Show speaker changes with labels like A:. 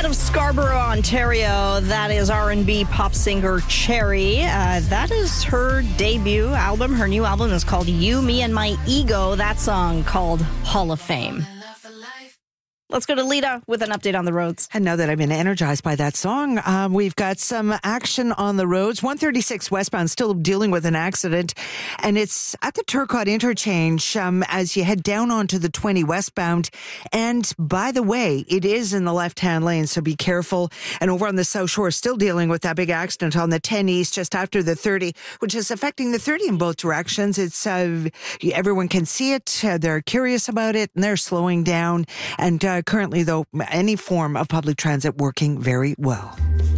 A: Out of Scarborough, Ontario, that is R&B pop singer Cherry. That is her debut album. Her new album is called You, Me, and My Ego. That song called Hall of Fame. Let's go to Lita with an update on the roads.
B: And now that I've been energized by that song, we've got some action on the roads. 136 westbound still dealing with an accident, and it's at the Turcotte interchange as you head down onto the 20 westbound. And by the way, it is in the left-hand lane, so be careful. And over on the South Shore, still dealing with that big accident on the 10 East just after the 30, which is affecting the 30 in both directions. It's everyone can see it. They're curious about it, and they're slowing down. And currently, though, any form of public transit working very well.